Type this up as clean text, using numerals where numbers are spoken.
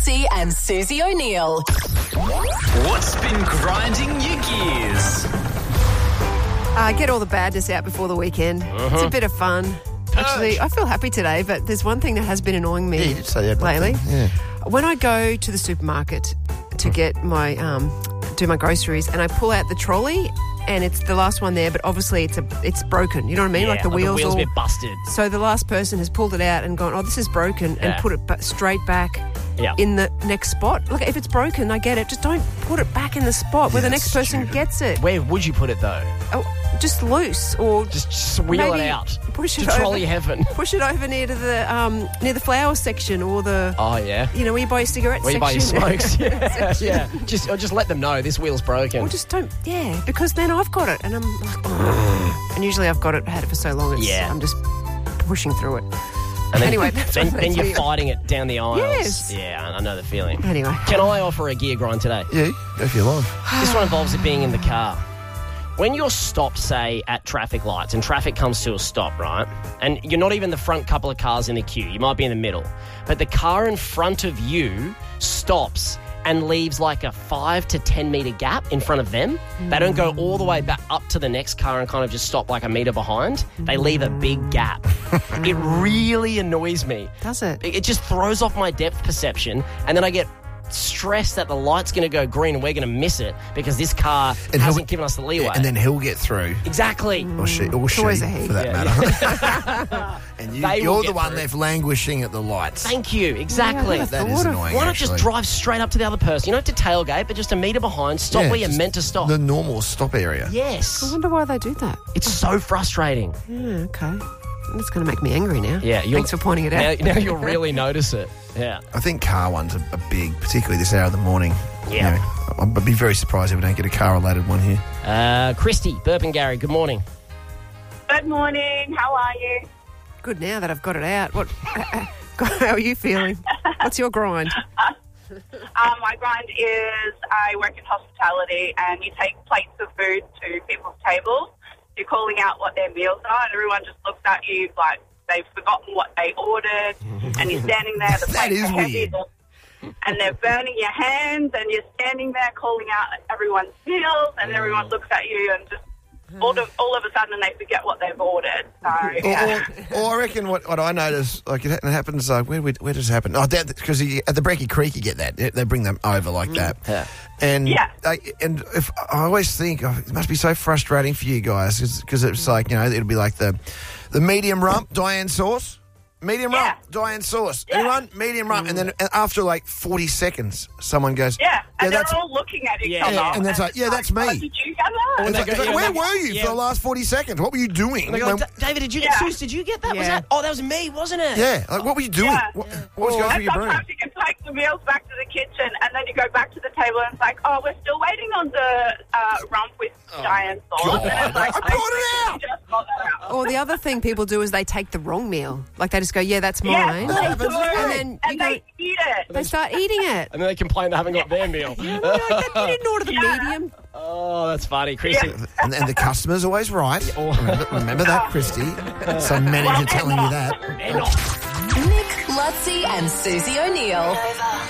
Lutzi and Susie O'Neill. What's been grinding your gears? Get all the badness out before the weekend. It's a bit of fun. Actually, I feel happy today, but there's one thing that has been annoying me you did say that lately. Yeah. When I go to the supermarket to get my do my groceries, and I pull out the trolley, and it's the last one there, but obviously it's broken. You know what I mean? Yeah, like the wheels a all bit busted. So the last person has pulled it out and gone, oh, this is broken, and put it straight back in the next spot. Look, if it's broken, I get it. Just don't put it back in the spot where the next person gets it. Where would you put it, though? Oh, just loose, or Just wheel it out. Push it to trolley over, heaven. Push it over near the flower section, or the where you buy your cigarettes where section. you buy your smokes. yeah. Just let them know this wheel's broken. Or just don't, because then I've got it, and I'm like, oh. And usually I've had it for so long, I'm just pushing through it. And then, anyway, that's then you're fighting it down the aisles. Yes. Yeah, I know the feeling. Anyway. Can I offer a gear grind today? Yeah, go for your life. This one involves it being in the car. When you're stopped, say, at traffic lights and traffic comes to a stop, right? And you're not even the front couple of cars in the queue. You might be in the middle. But the car in front of you stops and leaves like a 5 to 10 metre gap in front of them. They don't go all the way back up to the next car and kind of just stop like a metre behind. They leave a big gap. It really annoys me. Does it? It just throws off my depth perception, and then I get stressed that the light's going to go green and we're going to miss it because this car hasn't given us the leeway. And then he'll get through. Exactly. Or she, always a he. for that matter. And you're the one left languishing at the lights. Thank you. Exactly. That is annoying. Why not just drive straight up to the other person? You don't have to tailgate, but just a metre behind. Stop where you're meant to stop. The normal stop area. Yes. I wonder why they do that. It's so frustrating. Yeah, okay. That's going to make me angry now. Yeah. Thanks for pointing it out. Now you'll really notice it. Yeah. I think car ones are big, particularly this hour of the morning. Yeah. I'd be very surprised if we don't get a car-related one here. Christy, Burpengary, good morning. Good morning. How are you? Good now that I've got it out. How are you feeling? What's your grind? My grind is I work in hospitality, and you take plates of food to people's tables. You're calling out what their meals are, and everyone just looks at you like they've forgotten what they ordered, and you're standing there. The That is weird. And they're burning your hands, and you're standing there calling out everyone's meals, and everyone looks at you and just all of a sudden they forget what they've ordered. So, Or I reckon what I notice, like it happens, where does it happen? Oh, because at the Brecky Creek you get that. They bring them over like that. Yeah. And if I always think, it must be so frustrating for you guys because it's like, it'll be like the medium rump, Diane sauce. Medium rump, Diane sauce. Yeah. Anyone? Medium rump. And then after like 40 seconds, someone goes, and they're all looking at each other. And that's like, that's me. Oh, did you get that? And it's like, where were you for the last 40 seconds? What were you doing? And they go, David, did you get Suze, did you get that? Yeah. That was me, wasn't it? Yeah, like what were you doing? Yeah. What was going through your brain? Sometimes you can take the meals back to the kitchen, and then you go back to the table, and it's like, oh, we're still waiting on the rump with Diane sauce. And it's like, I brought it out. just got that out. Or the other thing people do is they take the wrong meal. Like they just go, that's mine. Yeah, And they do. then They eat it. they start eating it. And then they complain they haven't got their meal. You didn't order the medium. Oh, that's funny, Christy. And the customer's always right. Remember that, Christy. Some manager telling you that. Nick, Lutzi and Susie O'Neill.